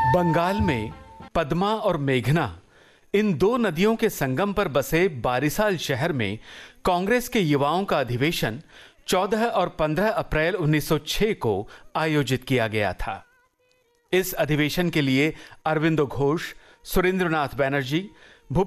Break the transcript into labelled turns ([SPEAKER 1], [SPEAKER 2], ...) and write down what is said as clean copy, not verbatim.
[SPEAKER 1] बंगाल में पद्मा और मेघना, इन दो नदियों के संगम पर बसे बारिसाल शहर में कांग्रेस के युवाओं का अधिवेशन 14 और 15 अप्रैल 1906 को आयोजित किया गया था। इस अधिवेशन के लिए अरविंदो घोष, सुरेंद्रनाथ बैनर्जी,